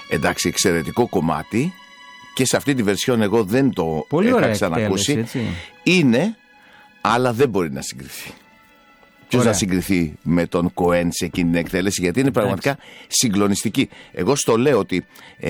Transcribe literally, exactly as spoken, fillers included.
Εντάξει, εξαιρετικό κομμάτι και σε αυτή τη βερσιόν εγώ δεν το πολύ είχα ωραία ξανακούσει. εκτέλεση, έτσι. Είναι, αλλά δεν μπορεί να συγκριθεί. Ποιος να συγκριθεί με τον Κοέν σε εκείνη την εκτέλεση, γιατί είναι πραγματικά συγκλονιστική. Εγώ στο λέω ότι